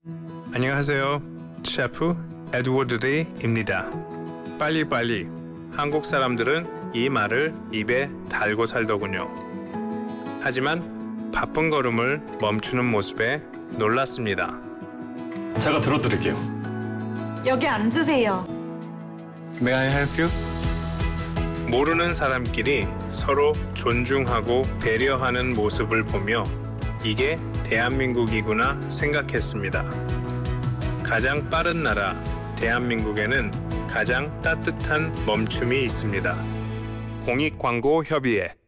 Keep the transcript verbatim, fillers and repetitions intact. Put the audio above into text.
안녕하세요. 셰프 에드워드 리입니다. 빨리빨리. 한국 사람들은 이 말을 입에 달고 살더군요. 하지만 바쁜 걸음을 멈추는 모습에 놀랐습니다. 제가 들어드릴게요. 여기 앉으세요. May I help you? 모르는 사람끼리 서로 존중하고 배려하는 모습을 보며 이게 대한민국이구나 생각했습니다. 가장 빠른 나라 대한민국에는 가장 따뜻한 멈춤이 있습니다. 공익광고협의회